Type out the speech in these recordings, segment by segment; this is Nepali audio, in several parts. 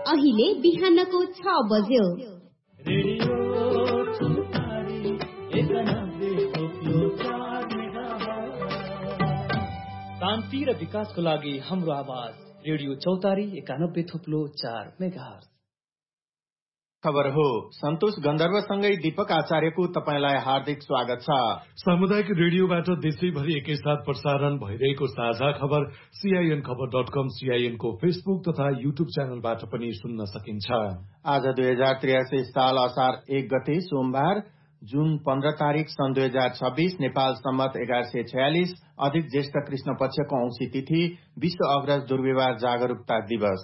अहिले बिहानको 6 बज्यो। शान्ति र विकासको लागि हाम्रो आवाज रेडियो चौतारी 91.4 मेगाहर्ज। खबर हो। सन्तोष गन्धर्वसँगै दीपक आचार्यको तपाईलाई हार्दिक स्वागत छ। सामुदायिक रेडियोबाट देशैभरि एकैसाथ प्रसारण भइरहेको साझा खबर CIN खबर.com, CIN को फेसबुक तथा युट्युब च्यानलबाट पनि सुन्न सकिन्छ। आज 2083 साल असार 1 गते सोमबार, जुन 15 तारिक सन् 2026, नेपाल सम्मत 1146, अधिक ज्येष्ठ कृष्ण पक्षको औंसी तिथि, विश्व अग्रज दुर्व्यवहार जागरूकता दिवस।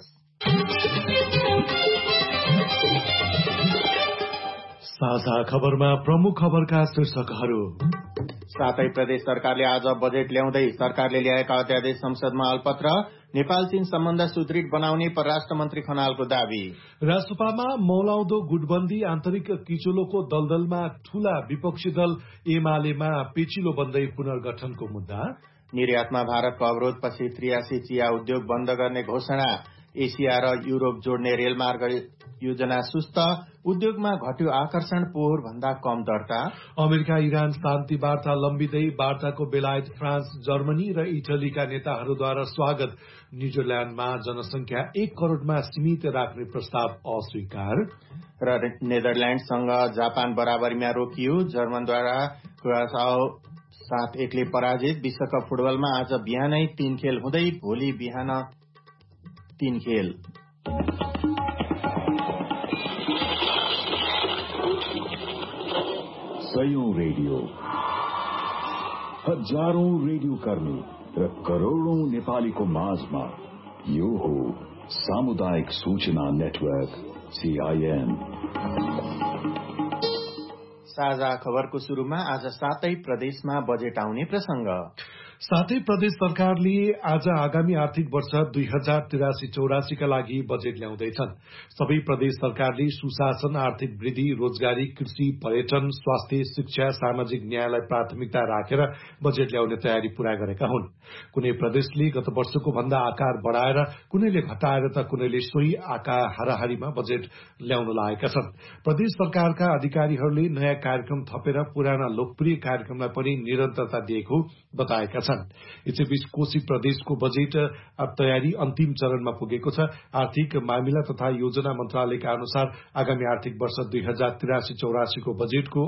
साझा खबरमा प्रमुख खबरका शीर्षकहरू। साथै प्रदेश सरकारले आज बजेट ल्याउँदै सरकारले ल्याएका अध्यादेश संसदमा अल्पत्र, नेपाल चीन सम्बन्ध सुदृढ बनाउने परराष्ट्र मन्त्री खनालको दावी। राष्ट्रसभामा मौलाउँदो गुटबन्दी, आन्तरिक किचोलोको दलदलमा ठूला विपक्षी दल एमालेमा पेचिलो बन्दै पुनर्गठनको मुद्दा। निर्यातमा भारतको अवरोधपछि 83 चिया उद्योग बन्द गर्ने घोषणा। एसिया र युरोप जोड्ने रेलमार्ग योजना सुस्त, उद्योगमा घट्यो आकर्षण, पोहोर भन्दा कम दर्ता। अमेरिका इरान शान्ति वार्ता लम्बिँदै, वार्ताको बेलायत, फ्रान्स, जर्मनी र इटलीका नेताहरूद्वारा स्वागत। न्यूजील्याण्डमा जनसंख्या 1 करोड़मा सीमित राख्ने प्रस्ताव अस्वीकार। र नेदरल्याण्डसँग जापान बराबरीमा रोकियो, जर्मनद्वारा कुरासाओ 7-1 ले पराजित। विश्वकप फुटबलमा आज बिहानै 3 खेल हुँदै, भोलि बिहान 3 खेल। सयौं रेडियो, हजारौं रेडियो कर्मी र करोड़ौं नेपालीको माझमा यो हो सामुदायिक सूचना नेटवर्क CIN। साझा खबरको शुरूमा आज 7 प्रदेशमा बजेट आउने प्रसंग। साथै प्रदेश सरकारले आज आगामी आर्थिक वर्ष 2083-84 का लागि बजेट ल्याउँदैछन्। सबै प्रदेश सरकारले सुशासन, आर्थिक वृद्धि, रोजगारी, कृषि, पर्यटन, स्वास्थ्य, शिक्षा, सामाजिक न्यायलाई प्राथमिकता राखेर बजेट ल्याउने तयारी पूरा गरेका हुन्। कुनै प्रदेशले गत वर्षको भन्दा आकार बढ़ाएर, कुनैले घटाएर त कुनैले सोही आकार हाराहारीमा बजेट ल्याउन लागेका छन्। प्रदेश सरकारका अधिकारीहरूले नयाँ कार्यक्रम थपेर पुराना लोकप्रिय कार्यक्रमलाई पनि निरन्तरता दिएको बताएका छन्। यसैबीच कोशी प्रदेशको बजेट तयारी अन्तिम चरणमा पुगेको छ। आर्थिक मामिला तथा योजना मन्त्रालयका अनुसार आगामी आर्थिक वर्ष 2083-84 को बजेटको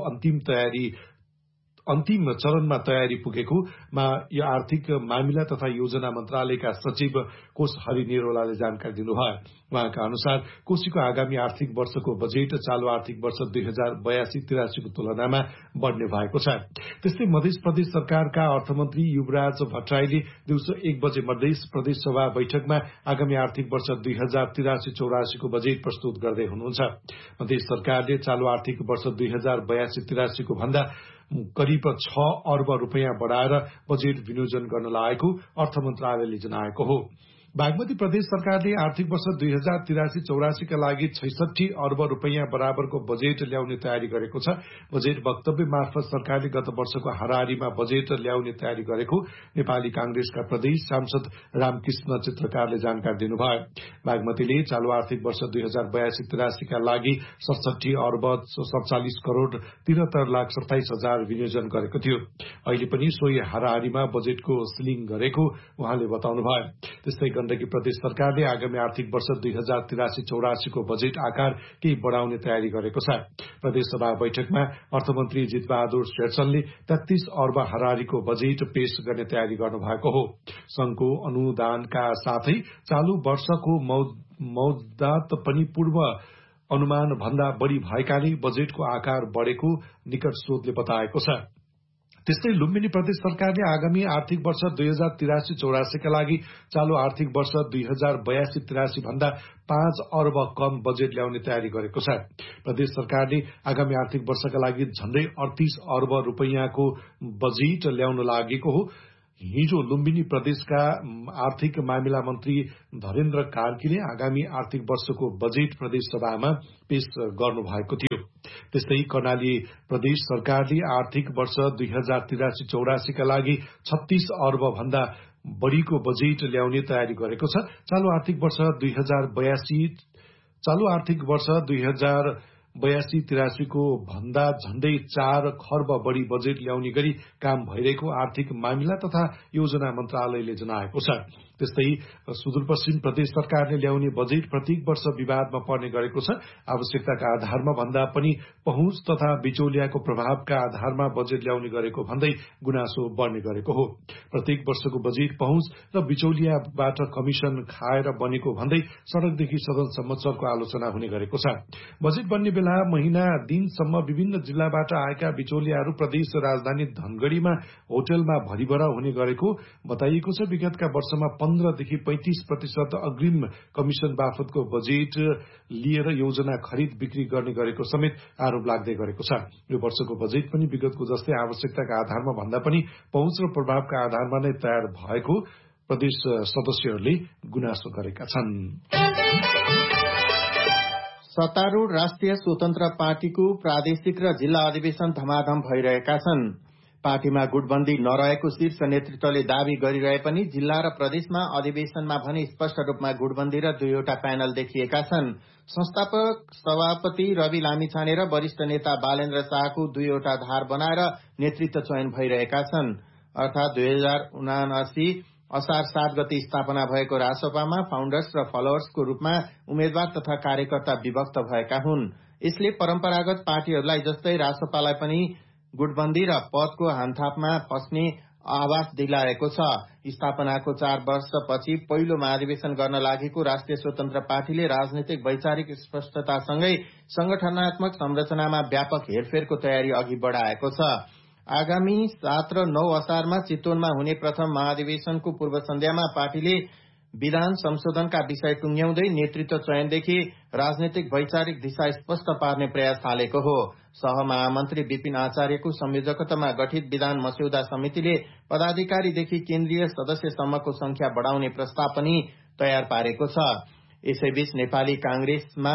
अन्तिम चरणमा तयारी पुगेकोमा यो आर्थिक मामिला तथा योजना मन्त्रालयका सचिव कोष हरि निरोलाले जानकारी दिनुभयो। उहाँका अनुसार कोशीको आगामी आर्थिक वर्षको बजेट चालू आर्थिक वर्ष 2082-83 को तुलनामा बढ़ने भएको छ। त्यस्तै मध्य प्रदेश सरकारका अर्थमन्त्री युवराज भट्टराईले दिउँसो 1 बजे मध्य प्रदेश सभा बैठकमा आगामी आर्थिक वर्ष 2083-84 को बजेट प्रस्तुत गर्दै हुनुहुन्छ। मध्य सरकारले चालू आर्थिक वर्ष 2082-83 को भन्दा करिब 6 अर्ब रुपैयाँ बढ़ाएर बजेट विनियोजन गर्न लागेको अर्थ मन्त्रालयले जनाएको हो। बागमती प्रदेश सरकारले आर्थिक वर्ष 2083-84 का लागि 66 अर्ब रुपैयाँ बराबरको बजेट ल्याउने तयारी गरेको छ। बजेट वक्तव्य मार्फत सरकारले गत वर्षको हाराहारीमा बजेट ल्याउने तयारी गरेको नेपाली कांग्रेसका प्रदेश सांसद रामकृष्ण चित्रकारले जानकारी दिनुभयो। बागमतीले चालू आर्थिक वर्ष 2082-83 का लागि 67 अर्ब 47 करोड़ 73 लाख 27 हजार विनियोजन गरेको थियो। अहिले पनि सोही हाराहारीमा बजेटको सिलिङ गरेको उहाँले बताउनुभयो। त्यस्तै गण्डकी प्रदेश सरकारले आगामी आर्थिक वर्ष 2083-84 को बजेट आकार केही बढ़ाउने तयारी गरेको छ। प्रदेश सभा बैठकमा अर्थमन्त्री जितबहादुर शेरचनले 33 अर्ब हाराहारीको बजेट पेश गर्ने तयारी गर्नुभएको हो। संघको अनुदानका साथै चालू वर्षको मौद्दात पनि पूर्व अनुमान भन्दा बढ़ी भएकाले बजेटको आकार बढ़ेको निकट स्रोतले बताएको छ। त्यस्तै लुम्बिनी प्रदेश सरकारले आगामी आर्थिक वर्ष 2083-84 का लागि चालू आर्थिक वर्ष 2082-83 भन्दा 5 अर्ब कम बजेट ल्याउने तयारी गरेको छ। प्रदेश सरकारले आगामी आर्थिक वर्षका लागि झण्डै 38 अर्ब रुपैयाँको बजेट ल्याउन लागेको हो। हिजो लुम्बिनी प्रदेशका आर्थिक मामिला मन्त्री धरेन्द्र कार्कीले आगामी आर्थिक वर्षको बजेट प्रदेश सभामा पेश गर्नुभएको थियो। त्यस्तै कर्णाली प्रदेश सरकारले आर्थिक वर्ष 2083-84 का लागि 36 अर्ब भन्दा बढ़ीको बजेट ल्याउने तयारी गरेको छ। चालू आर्थिक वर्ष चालू आर्थिक वर्ष 2082-83 को भन्दा झण्डै 4 खर्ब बढ़ी बजेट ल्याउने गरी काम भइरहेको आर्थिक मामिला तथा योजना मन्त्रालयले जनाएको छ। त्यस्तै सुदूरपश्चिम प्रदेश सरकारले ल्याउने बजेट प्रत्येक वर्ष विवादमा पर्ने गरेको छ। आवश्यकताका आधारमा भन्दा पनि पहुँच तथा बिचौलियाको प्रभावका आधारमा बजेट ल्याउने गरेको भन्दै गुनासो बढ्ने गरेको हो। प्रत्येक वर्षको बजेट पहुँच र बिचौलियाबाट कमिशन खाएर बनेको भन्दै सड़कदेखि सदनसम्म चर्को आलोचना हुने गरेको छ। बजेट बन्ने बेला महिना दिनसम्म विभिन्न जिल्लाबाट आएका बिचौलियाहरू प्रदेश राजधानी धनगढ़ीमा होटलमा भरिभरा हुने गरेको बताइएको छ। विगतका वर्षमा 15 देखि 35% अग्रिम कमिशन बापतको बजेट लिएर योजना खरिद बिक्री गर्ने गरेको समेत आरोप लाग्दै गरेको छ। यो वर्षको बजेट पनि विगतको जस्तै आवश्यकताका आधारमा भन्दा पनि पहुँच र प्रभावका आधारमा नै तयार भएको प्रदेश सदस्यहरूले गुनासो गरेका छन्। सत्तारूढ़ राष्ट्रिय स्वतन्त्र पार्टीको प्रादेशिक र जिल्ला अधिवेशन धमाधम भइरहेका छन्। पार्टीमा गुटबन्दी नरहेको शीर्ष नेतृत्वले दावी गरिरहे पनि जिल्ला र प्रदेशमा अधिवेशनमा भने स्पष्ट रूपमा गुटबन्दी र 2वटा प्यानल देखिएका छन्। संस्थापक सभापति रवि लामिछाने र वरिष्ठ नेता बालेन्द्र शाहको 2वटा धार बनाएर नेतृत्व चयन भइरहेका छन्। अर्थात 2079 असार 7 गते स्थापना भएको रासपामा फाउन्डर्स र फलोअर्सको रूपमा उम्मेद्वार तथा कार्यकर्ता विभक्त भएका हुन्। यसले परम्परागत पार्टीहरूलाई जस्तै रासपालाई पनि गुटबन्दी र पदको हानथापमा फस्ने आभास दिलाएको छ। स्थापनाको 4 वर्षपछि पहिलो महाधिवेशन गर्न लागेको राष्ट्रिय स्वतन्त्र पार्टीले राजनीतिक वैचारिक स्पष्टतासँगै संगठनात्मक संरचनामा व्यापक हेरफेरको तयारी अघि बढ़ाएको छ। आगामी 7 र 9 असारमा चितवनमा हुने प्रथम महाधिवेशनको पूर्व सन्ध्यामा पार्टीले विधान संशोधनका विषय टुंग्याउँदै नेतृत्व चयनदेखि राजनीतिक वैचारिक दिशा स्पष्ट पार्ने प्रयास थालेको हो। सहमहामन्त्री विपिन आचार्यको संयोजकतामा गठित विधान मस्यौदा समितिले पदाधिकारीदेखि केन्द्रीय सदस्यसम्मको संख्या बढ़ाउने प्रस्ताव पनि तयार पारेको छ। यसैबीच नेपाली कांग्रेसमा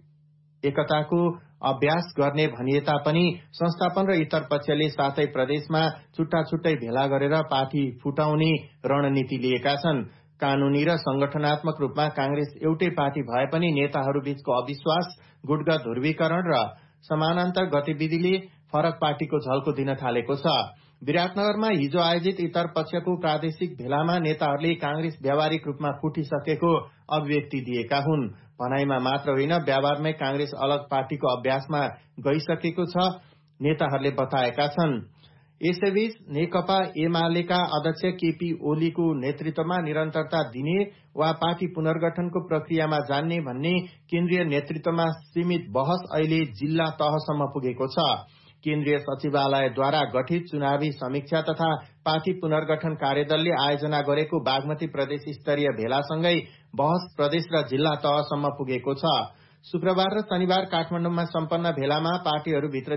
एकताको अभ्यास गर्ने भनिए तापनि संस्थापन र इतर पक्षले साथै प्रदेशमा छुट्टा छुट्टै भेला गरेर पार्टी फुटाउने रणनीति लिएका छन्। कानूनी र संगठनात्मक रूपमा कांग्रेस एउटै पार्टी भए पनि नेताहरूबीचको अविश्वास, गुटगत ध्रुवीकरण र समानान्तर गतिविधिले फरक पार्टीको झल्को दिन थालेको छ। विराटनगरमा हिजो आयोजित इतर पक्षको प्रादेशिक भेलामा नेताहरूले कांग्रेस व्यावहारिक रूपमा फुटिसकेको अभिव्यक्ति दिएका हुन्। भनाइमा मात्र होइन, व्यवहारमै कांग्रेस अलग पार्टीको अभ्यासमा गइसकेको छ नेताहरूले बताएका छन्। यसैबीच नेकपा एमालेका अध्यक्ष केपी ओलीको नेतृत्वमा निरन्तरता दिने वा पार्टी पुनर्गठनको प्रक्रियामा जान्ने भन्ने केन्द्रीय नेतृत्वमा सीमित बहस अहिले जिल्ला तहसम्म पुगेको छ। केन्द्रीय सचिवालयद्वारा गठित चुनावी समीक्षा तथा पार्टी पुनर्गठन कार्यदलले आयोजना गरेको बागमती प्रदेश स्तरीय भेलासँगै बहस प्रदेश र जिल्ला तहसम्म पुगेको छ। शुक्रबार र शनिबार काठमाडौँमा सम्पन्न भेलामा पार्टीभित्र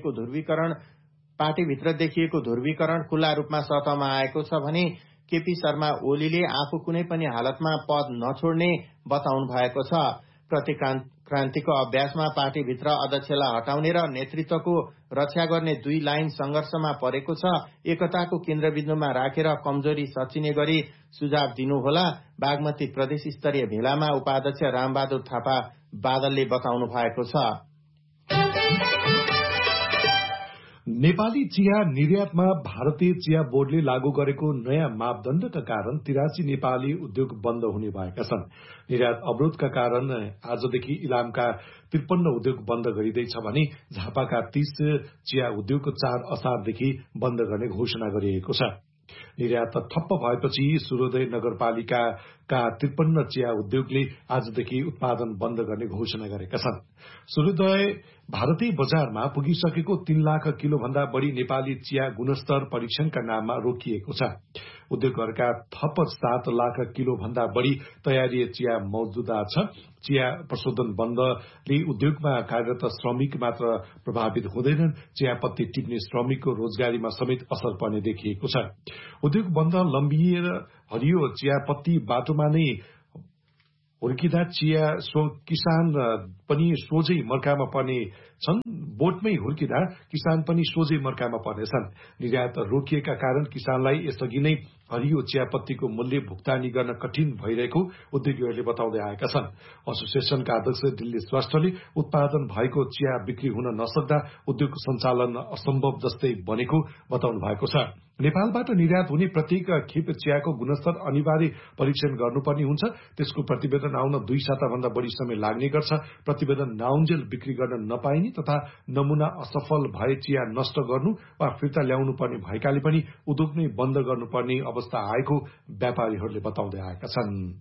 देखिएको ध्रुवीकरण खुल्ला रूपमा सतहमा आएको छ भने केपी शर्मा ओलीले आफू कुनै पनि हालतमा पद नछोड्ने बताउनु भएको छ। प्रतिक्रान्तिको अभ्यासमा पार्टीभित्र अध्यक्षलाई हटाउने र नेतृत्वको रक्षा गर्ने 2 लाइन संघर्षमा परेको छ। एकताको केन्द्रबिन्दुमा राखेर कमजोरी सचिने गरी सुझाव दिनुहोला, बागमती प्रदेश स्तरीय भेलामा उपाध्यक्ष रामबहादुर थापा बादलले बताउनु भएको छ। नेपाली चिया निर्यातमा भारतीय चिया बोर्डले लागू गरेको नयाँ मापदण्डका कारण 83 नेपाली उद्योग बन्द हुने भएका छन्। निर्यात अवरोधका कारण आजदेखि इलामका 53 उद्योग बन्द गरिँदैछ भने झापाका 30 चिया उद्योग 4 असारदेखि बन्द गर्ने घोषणा गरिएको छ। निर्यात ठप्प भएपछि सूर्योदय नगरपालिकाका 53 चिया उद्योगले आजदेखि उत्पादन बन्द गर्ने घोषणा गरेका छन्। सूर्योदय भारतीय बजारमा पुगिसकेको 3 लाख किलो भन्दा बढ़ी नेपाली चिया गुणस्तर परीक्षणका नाममा रोकिएको छ। उद्योगहरूका थप 7 लाख किलो भन्दा बढ़ी तयारी चिया मौजूदा छ। चिया प्रशोधन बन्दले उद्योगमा कार्यरत श्रमिक मात्र प्रभावित हुँदैनन्, चियापत्ती टिप्ने श्रमिकको रोजगारीमा समेत असर पर्ने देखिएको छ। उद्योग बन्द लम्बिएर हरियो चियापत्ती बाटोमा नै हुर्किँदा किसान पनि सोझै मर्कामा पर्ने छन्। बोटमै हुर्किँदा किसान पनि सोझै मर्कामा पर्नेछन्। निर्यात रोकिएका कारण किसानलाई यसअघि नै हरियो चियापत्तीको मूल्य भुक्तानी गर्न कठिन भइरहेको उद्योगीहरूले बताउँदै आएका छन्। एसोसिएशनका अध्यक्ष दिल्ली श्रेष्ठले उत्पादन भएको चिया बिक्री हुन नसक्दा उद्योग सञ्चालन असम्भव जस्तै बनेको बताउनु भएको छ। नेपालबाट निर्यात हुने प्रत्येक खेप चियाको गुणस्तर अनिवार्य परीक्षण गर्नुपर्ने हुन्छ। त्यसको प्रतिवेदन आउन 2 साताभन्दा बढी समय लाग्ने गर्छ। प्रतिवेदन नआउन्जेल बिक्री गर्न नपाइने तथा नमूना असफल भए चिया नष्ट गर्नु वा फिर्ता ल्याउनु पर्ने भएकाले पनि उद्योग नै बन्द गर्नुपर्ने अवस्था आएको व्यापारीहरूले बताउँदै आएका छन्।